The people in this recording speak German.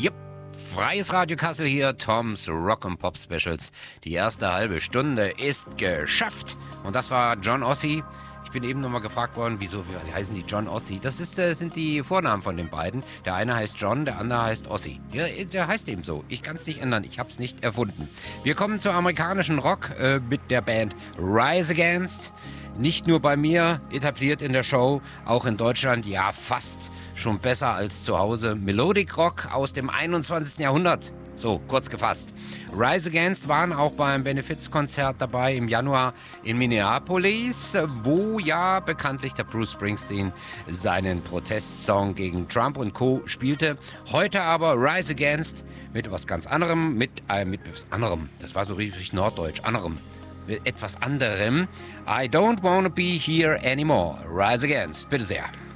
Jupp, freies Radio Kassel hier, Toms Rock and Pop Specials. Die erste halbe Stunde ist geschafft. Und das war John Ossie. Ich bin eben nochmal gefragt worden, wieso heißen die John Ossie? Das sind die Vornamen von den beiden. Der eine heißt John, der andere heißt Ossie. Ja, der heißt eben so. Ich kann es nicht ändern. Ich habe es nicht erfunden. Wir kommen zu amerikanischen Rock mit der Band Rise Against. Nicht nur bei mir etabliert in der Show, auch in Deutschland, ja fast schon besser als zu Hause. Melodic Rock aus dem 21. Jahrhundert. So, kurz gefasst. Rise Against waren auch beim Benefizkonzert dabei im Januar in Minneapolis, wo ja bekanntlich der Bruce Springsteen seinen Protestsong gegen Trump und Co. spielte. Heute aber Rise Against mit was ganz anderem, mit etwas anderem. Das war so richtig norddeutsch, anderem. Mit etwas anderem. I don't wanna be here anymore. Rise Against. Bitte sehr.